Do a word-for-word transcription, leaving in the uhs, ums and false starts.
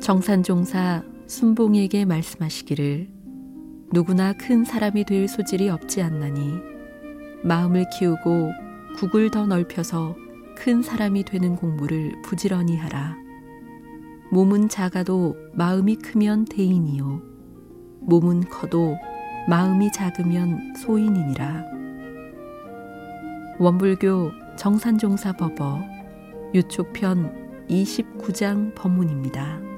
정산종사 순봉에게 말씀하시기를 누구나 큰 사람이 될 소질이 없지 않나니 마음을 키우고 국을 더 넓혀서 큰 사람이 되는 공부를 부지런히 하라. 몸은 작아도 마음이 크면 대인이요 몸은 커도 마음이 작으면 소인이니라. 원불교 정산종사 법어 유촉편 이십구 장 법문입니다.